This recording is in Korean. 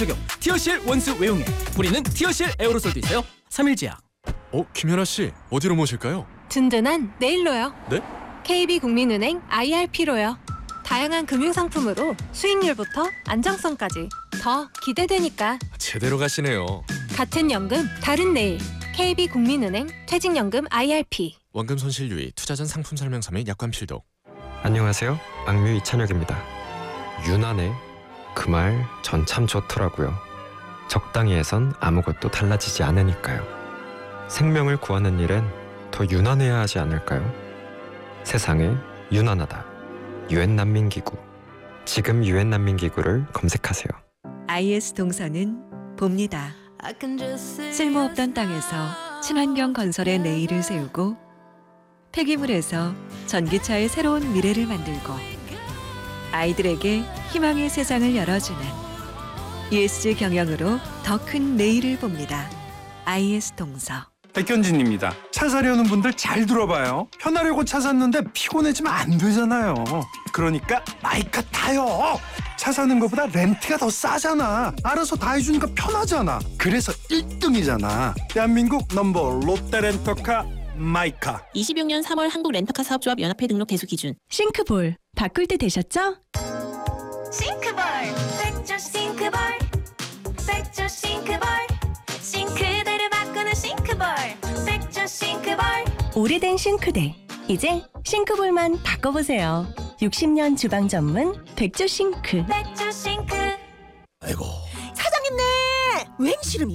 적용 티어실 원수 외용액. 뿌리는 티어실 에어로솔도 있어요. 3일제약. 김연아 씨, 어디로 모실까요? 든든한 네일로요. 네? KB국민은행 IRP로요. 다양한 금융상품으로 수익률부터 안정성까지 더 기대되니까. 제대로 가시네요. 같은 연금 다른 네일. KB국민은행 퇴직연금 IRP. 원금 손실 유의, 투자 전 상품 설명서 및 약관 필독. 안녕하세요. 악뮤 이찬혁입니다. 유난해 그 말 전 참 좋더라고요. 적당히 해선 아무것도 달라지지 않으니까요. 생명을 구하는 일엔 더 유난해야 하지 않을까요? 세상에 유난하다. 유엔 난민기구. 지금 유엔 난민기구를 검색하세요. IS 동서는 봅니다. 쓸모없던 땅에서 친환경 건설의 내일을 세우고 폐기물에서 전기차의 새로운 미래를 만들고 아이들에게 희망의 세상을 열어주는 ESG 경영으로 더 큰 내일을 봅니다. IS 동서. 백현진입니다. 차 사려는 분들 잘 들어봐요. 편하려고 차 샀는데 피곤해지면 안 되잖아요. 그러니까 마이카 타요. 차 사는 것보다 렌트가 더 싸잖아. 알아서 다 해주니까 편하잖아. 그래서 1등이잖아. 대한민국 넘버 롯데렌터카 마이카. 26년 3월 한국 렌터카 사업조합 연합회 등록 대수 기준. 싱크볼 바꿀 때 되셨죠? 싱크볼 백조 싱크볼 백조 싱크볼 싱크대를 바꾸는 싱크볼 백조 싱크볼. 오래된 싱크대 이제 싱크볼만 바꿔보세요. 60년 주방 전문 백조 싱크. 백조 싱크. 아이고 사장님네 웬 시름이